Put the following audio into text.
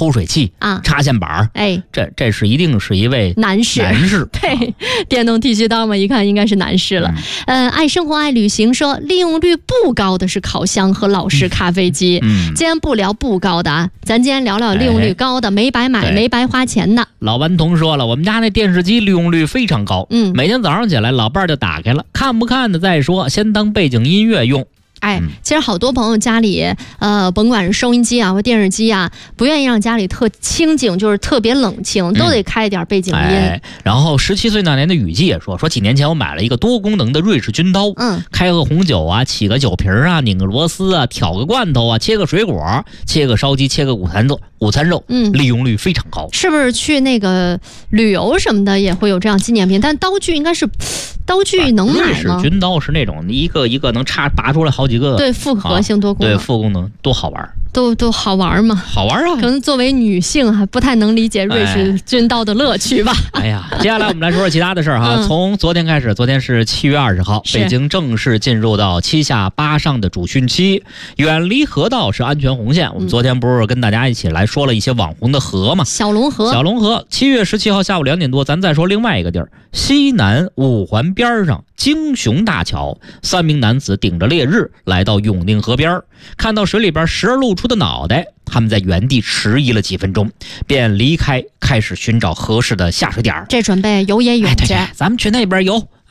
抽水器啊， 插线板， 哎， 这是一定是一位男士。对，电动剃须刀嘛，一看应该是男士了。爱生活爱旅行说，利用率不高的是烤箱和老式咖啡机。既然不聊不高的啊，咱今天聊聊利用率高的，没白买没白花钱的。 老顽童说了，我们家那电视机利用率非常高，每天早上起来老伴儿就打开了，看不看的再说，先当背景音乐用。 其实好多朋友家里甭管是收音机啊或电视机啊，不愿意让家里特清静，就是特别冷清，都得开一点背景音。 然后17岁那年的雨季也说几年前我买了一个多功能的瑞士军刀，开个红酒啊，起个酒瓶啊，拧个螺丝啊，挑个罐头啊，切个水果，切个烧鸡，切个午餐肉，利用率非常高。 是不是去那个旅游什么的也会有这样纪念品？但刀具应该是刀具能买吗？ 瑞士军刀是那种一个一个能拔出来好几个， 对，复合性多功能， 对，复功能多好玩。 都好玩吗？ 好玩啊！ 可能作为女性还不太能理解瑞士军刀的乐趣吧。 哎呀，接下来我们来说说其他的事儿哈。从昨天开始，昨天是7月20号，北京正式进入到7下8上的主汛期，远离河道是安全红线。我们昨天不是跟大家一起来说了一些网红的河吗？ 小龙河。 7月17号下午2点多，咱再说另外一个地儿，西南5环边上京雄大桥，3名男子顶着烈日来到永定河边，看到水里边时而露出的脑袋，他们在原地迟疑了几分钟，便离开，开始寻找合适的下水点。 这准备游野泳去， 咱们去那边游。